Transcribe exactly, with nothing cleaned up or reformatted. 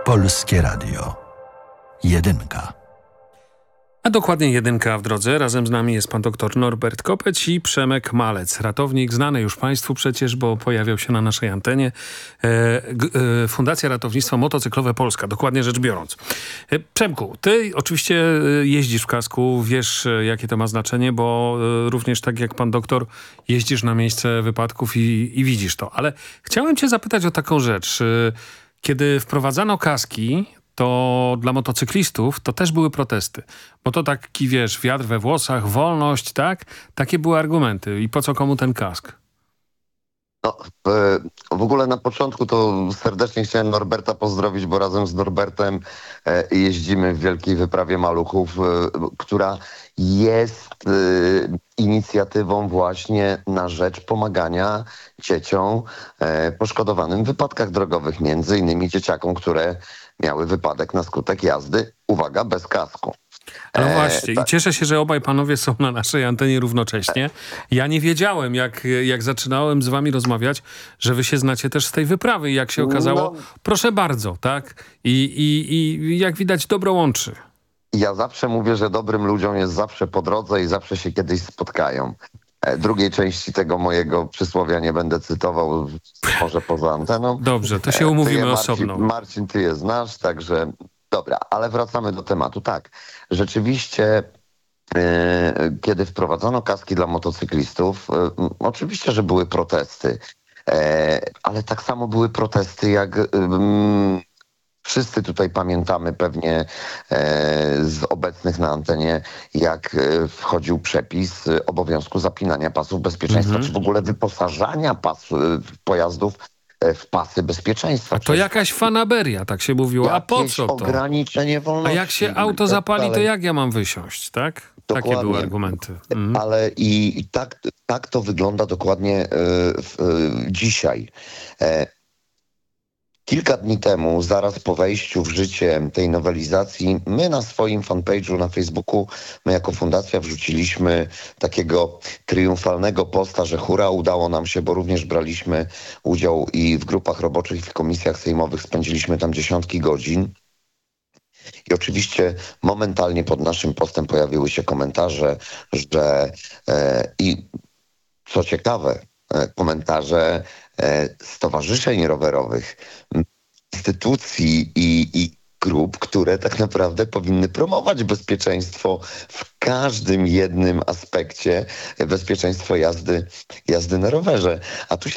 Polskie Radio. Jedynka. A dokładnie jedynka w drodze. Razem z nami jest pan doktor Norbert Kopeć i Przemek Malec, ratownik, znany już państwu przecież, bo pojawiał się na naszej antenie. E, g, e, Fundacja Ratownictwa Motocyklowe Polska, dokładnie rzecz biorąc. E, Przemku, ty oczywiście jeździsz w kasku, wiesz jakie to ma znaczenie, bo e, również tak jak pan doktor jeździsz na miejsce wypadków i, i widzisz to. Ale chciałem cię zapytać o taką rzecz. E, kiedy wprowadzano kaski, to dla motocyklistów to też były protesty. Bo to taki, wiesz, wiatr we włosach, wolność, tak? Takie były argumenty. I po co komu ten kask? No, w ogóle na początku to serdecznie chciałem Norberta pozdrowić, bo razem z Norbertem jeździmy w Wielkiej Wyprawie Maluchów, która jest inicjatywą właśnie na rzecz pomagania dzieciom poszkodowanym w wypadkach drogowych, między innymi dzieciakom, które miały wypadek na skutek jazdy, uwaga, bez kasku. No właśnie, e, tak. I cieszę się, że obaj panowie są na naszej antenie równocześnie. Ja nie wiedziałem, jak, jak zaczynałem z wami rozmawiać, że wy się znacie też z tej wyprawy. I jak się okazało, no, proszę bardzo, tak? I, i, i jak widać, dobro łączy. Ja zawsze mówię, że dobrym ludziom jest zawsze po drodze i zawsze się kiedyś spotkają. Drugiej części tego mojego przysłowia nie będę cytował, może poza anteną. Dobrze, to się umówimy ty je, osobno. Marcin, Marcin, ty je znasz, także dobra, ale wracamy do tematu. Tak, rzeczywiście e, kiedy wprowadzono kaski dla motocyklistów, e, oczywiście, że były protesty, e, ale tak samo były protesty jak... E, Wszyscy tutaj pamiętamy pewnie e, z obecnych na antenie, jak e, wchodził przepis e, obowiązku zapinania pasów bezpieczeństwa, mm-hmm. czy w ogóle wyposażania pas, e, pojazdów e, w pasy bezpieczeństwa. A to Przecież jakaś fanaberia, tak się mówiło. A po co to? Ograniczenie wolności. A jak się auto zapali, to jak ja mam wysiąść, tak? Dokładnie. Takie były argumenty. Mm. Ale i, i tak, tak to wygląda dokładnie e, w, e, dzisiaj. E, Kilka dni temu, zaraz po wejściu w życie tej nowelizacji, my na swoim fanpage'u na Facebooku, my jako fundacja wrzuciliśmy takiego triumfalnego posta, że hura, udało nam się, bo również braliśmy udział i w grupach roboczych, i w komisjach sejmowych, spędziliśmy tam dziesiątki godzin. I oczywiście momentalnie pod naszym postem pojawiły się komentarze, że e, i co ciekawe, e, komentarze e, stowarzyszeń rowerowych, instytucji i, i grup, które tak naprawdę powinny promować bezpieczeństwo w każdym jednym aspekcie, bezpieczeństwo jazdy, jazdy na rowerze. A tu się